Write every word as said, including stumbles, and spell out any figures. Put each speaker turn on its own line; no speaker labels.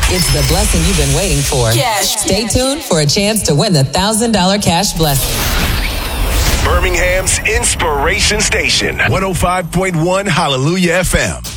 It's the blessing you've been waiting for.
Cash.
Stay tuned for a chance to win the one thousand dollars cash blessing.
Birmingham's Inspiration Station, one oh five point one Hallelujah F M.